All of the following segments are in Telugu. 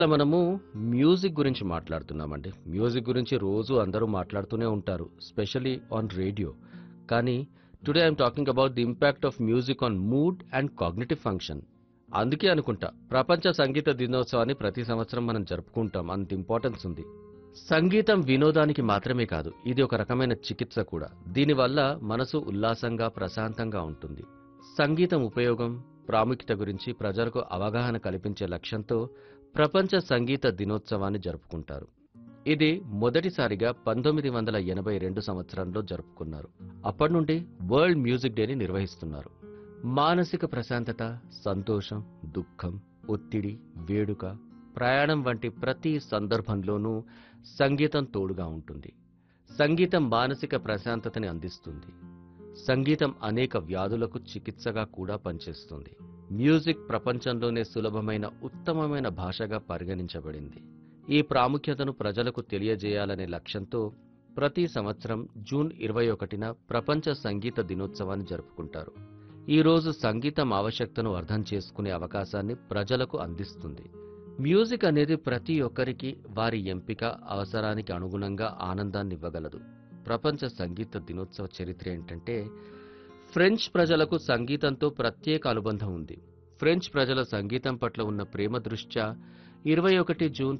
మనము మ్యూజిక్ గురించి మాట్లాడుతున్నామండి. మ్యూజిక్ గురించి రోజు అందరూ మాట్లాడుతూనే ఉంటారు. Specially on radio. కానీ today I'm talking about the impact of music on mood and cognitive function. అందుకే అనుకుంటా ప్రపంచ సంగీత దినోత్సవాన్ని ప్రతి సంవత్సరం మనం జరుపుకుంటాం. అంత ఇంపార్టెన్స్ ఉంది. సంగీతం వినోదానికి మాత్రమే కాదు, ఇది ఒక రకమైన చికిత్స కూడా. దీనివల్ల మనసు ఉల్లాసంగా ప్రశాంతంగా ఉంటుంది. సంగీతం ఉపయోగం ప్రాముఖ్యత గురించి ప్రజలకు అవగాహన కల్పించే లక్ష్యంతో ప్రపంచ సంగీత దినోత్సవాన్ని జరుపుకుంటారు. ఇది మొదటిసారిగా 1982 సంవత్సరంలో జరుపుకున్నారు. అప్పటి నుండి వరల్డ్ మ్యూజిక్ డేని నిర్వహిస్తున్నారు. మానసిక ప్రశాంతత, సంతోషం, దుఃఖం, ఒత్తిడి, వేడుక, ప్రయాణం వంటి ప్రతి సందర్భంలోనూ సంగీతం తోడుగా ఉంటుంది. సంగీతం మానసిక ప్రశాంతతని అందిస్తుంది. సంగీతం అనేక వ్యాధులకు చికిత్సగా కూడా పనిచేస్తుంది. మ్యూజిక్ ప్రపంచంలోనే సులభమైన ఉత్తమమైన భాషగా పరిగణించబడింది. ఈ ప్రాముఖ్యతను ప్రజలకు తెలియజేయాలనే లక్ష్యంతో ప్రతి సంవత్సరం జూన్ 21న ప్రపంచ సంగీత దినోత్సవాన్ని జరుపుకుంటారు. ఈ రోజు సంగీతం ఆవశ్యకతను అర్థం చేసుకునే అవకాశాన్ని ప్రజలకు అందిస్తుంది. మ్యూజిక్ అనేది ప్రతి ఒక్కరికి వారి ఎంపిక, అవసరానికి అనుగుణంగా ఆనందాన్ని ఇవ్వగలదు. ప్రపంచ సంగీత దినోత్సవ చరిత్ర ఏంటంటే, ఫ్రెంచ్ ప్రజలకు సంగీతంతో ప్రత్యేక అనుబంధం ఉంది. ఫ్రెంచ్ ప్రజల సంగీతం పట్ల ఉన్న ప్రేమ దృష్ట్యా 21 జూన్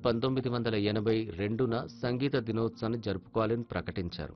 1982న సంగీత దినోత్సవాన్ని జరుపుకోవాలని ప్రకటించారు.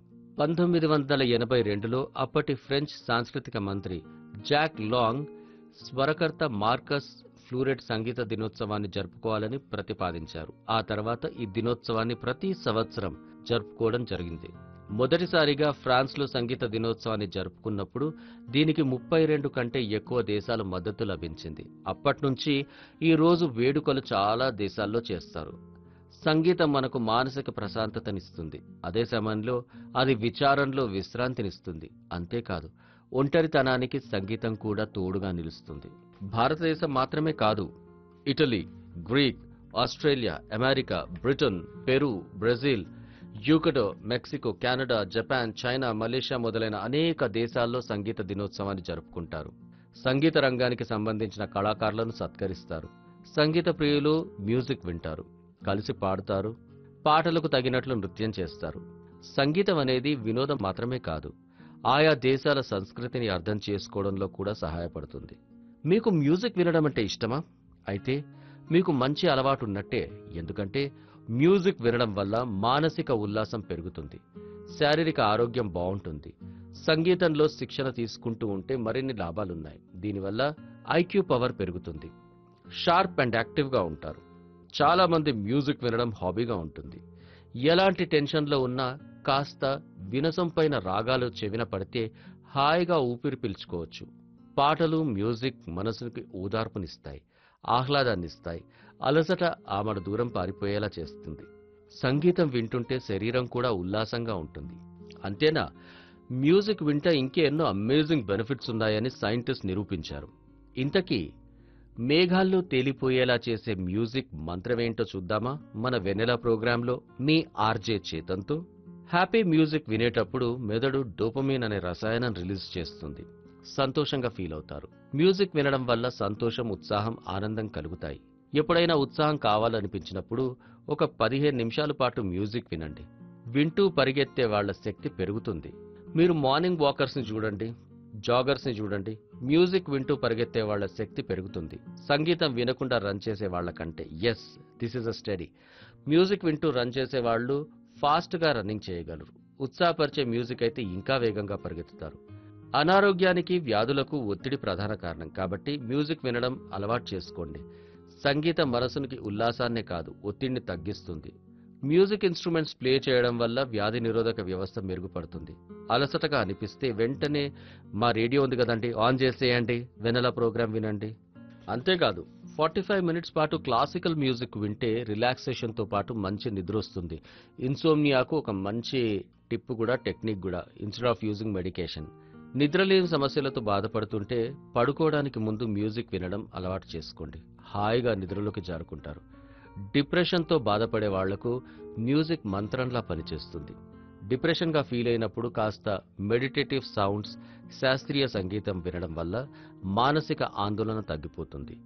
1982లో అప్పటి ఫ్రెంచ్ సాంస్కృతిక మంత్రి జాక్ లాంగ్ స్వరకర్త మార్కస్ ఫ్లూరెట్ సంగీత దినోత్సవాన్ని జరుపుకోవాలని ప్రతిపాదించారు. ఆ తర్వాత ఈ దినోత్సవాన్ని ప్రతి సంవత్సరం జరుపుకోవడం జరిగింది. మొదటిసారిగా ఫ్రాన్స్లో సంగీత దినోత్సవాన్ని జరుపుకున్నప్పుడు దీనికి 32 కంటే ఎక్కువ దేశాల మద్దతు లభించింది. అప్పట్నుంచి ఈ రోజు వేడుకలు చాలా దేశాల్లో చేస్తారు. సంగీతం మనకు మానసిక ప్రశాంతతనిస్తుంది. అదే సమయంలో అది విచారంలో విశ్రాంతినిస్తుంది. అంతేకాదు, ఒంటరితనానికి సంగీతం కూడా తోడుగా నిలుస్తుంది. భారతదేశం మాత్రమే కాదు, Italy, Greek, Australia, America, Britain, Peru, Brazil, యూకడో, Mexico, Canada, Japan, China, Malaysia మొదలైన అనేక దేశాల్లో సంగీత దినోత్సవాన్ని జరుపుకుంటారు. సంగీత రంగానికి సంబంధించిన కళాకారులను సత్కరిస్తారు. సంగీత ప్రియులు మ్యూజిక్ వింటారు, కలిసి పాడుతారు, పాటలకు తగినట్లు నృత్యం చేస్తారు. సంగీతం అనేది వినోదం మాత్రమే కాదు, ఆయా దేశాల సంస్కృతిని అర్థం చేసుకోవడంలో కూడా సహాయపడుతుంది. మీకు మ్యూజిక్ వినడం అంటే ఇష్టమా? అయితే మీకు మంచి అలవాటు ఉన్నట్టే. ఎందుకంటే మ్యూజిక్ వినడం వల్ల మానసిక ఉల్లాసం పెరుగుతుంది, శారీరక ఆరోగ్యం బాగుంటుంది. సంగీతంలో శిక్షణ తీసుకుంటూ ఉంటే మరిన్ని లాభాలున్నాయి. దీనివల్ల ఐక్యూ పవర్ పెరుగుతుంది, షార్ప్ అండ్ యాక్టివ్గా ఉంటారు. చాలా మంది మ్యూజిక్ వినడం హాబీగా ఉంటుంది. ఎలాంటి టెన్షన్లో ఉన్నా కాస్త వినసొంపైన రాగాలు చెవిన పడితే హాయిగా ఊపిరి పీల్చుకోవచ్చు. పాటలు, మ్యూజిక్ మనసుకి ఓదార్పునిస్తాయి, ఆహ్లాదాన్నిస్తాయి, అలసట ఆమెను దూరం పారిపోయేలా చేస్తుంది. సంగీతం వింటుంటే శరీరం కూడా ఉల్లాసంగా ఉంటుంది. అంతేనా, మ్యూజిక్ వింటే ఇంకెన్నో అమేజింగ్ బెనిఫిట్స్ ఉన్నాయని సైంటిస్ట్ నిరూపించారు. ఇంతకీ మేఘాల్లో తేలిపోయేలా చేసే మ్యూజిక్ మంత్రమేంటో చూద్దామా మన వెన్నెల ప్రోగ్రాంలో మీ ఆర్జే చేతంతో. హ్యాపీ మ్యూజిక్ వినేటప్పుడు మెదడు డోపమిన్ అనే రసాయనం రిలీజ్ చేస్తుంది. సంతోషంగా ఫీల్ అవుతారు. మ్యూజిక్ వినడం వల్ల సంతోషం, ఉత్సాహం, ఆనందం కలుగుతాయి. ఎప్పుడైనా ఉత్సాహం కావాలనిపించినప్పుడు ఒక 15 నిమిషాల పాటు మ్యూజిక్ వినండి. వింటూ పరిగెత్తే వాళ్ల శక్తి పెరుగుతుంది. మీరు మార్నింగ్ వాకర్స్ ని చూడండి, జాగర్స్ ని చూడండి, మ్యూజిక్ వింటూ పరిగెత్తే వాళ్ల శక్తి పెరుగుతుంది. సంగీతం వినకుండా రన్ చేసే వాళ్ల కంటే. Yes, this is a study. Music వింటూ రన్ చేసే వాళ్ళు ఫాస్ట్ గా రన్నింగ్ చేయగలరు. ఉత్సాహపరిచే మ్యూజిక్ అయితే ఇంకా వేగంగా పరిగెత్తుతారు. అనారోగ్యానికి, వ్యాధులకు ఒత్తిడి ప్రధాన కారణం. కాబట్టి మ్యూజిక్ వినడం అలవాటు చేసుకోండి. సంగీతం మనసునికి ఉల్లాసాన్నే కాదు, ఒత్తిడిని తగ్గిస్తుంది. మ్యూజిక్ ఇన్స్ట్రుమెంట్స్ ప్లే చేయడం వల్ల వ్యాధి నిరోధక వ్యవస్థ మెరుగుపడుతుంది. అలసటగా అనిపిస్తే వెంటనే మా రేడియో ఉంది కదండి, ఆన్ చేసేయండి, వెన్నెల ప్రోగ్రాం వినండి. అంతేకాదు, 45 మినిట్స్ పాటు క్లాసికల్ మ్యూజిక్ వింటే రిలాక్సేషన్తో పాటు మంచి నిద్ర వస్తుంది. ఇన్సోమ్నియాకు ఒక మంచి టిప్ కూడా, టెక్నిక్ కూడా, ఇన్స్టెడ్ ఆఫ్ యూజింగ్ మెడికేషన్. నిద్రలేని సమస్యలతో బాధపడుతుంటే పడుకోవడానికి ముందు మ్యూజిక్ వినడం అలవాటు చేసుకోండి. హాయిగా నిద్రలోకి జారుకుంటారు. డిప్రెషన్తో బాధపడే వాళ్లకు మ్యూజిక్ మంత్రంలా పనిచేస్తుంది. డిప్రెషన్గా ఫీల్ అయినప్పుడు కాస్త మెడిటేటివ్ సౌండ్స్, శాస్త్రీయ సంగీతం వినడం వల్ల మానసిక ఆందోళన తగ్గిపోతుంది.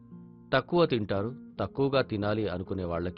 తక్కువ తింటారు, తక్కువగా తినాలి అనుకునే వాళ్ళకి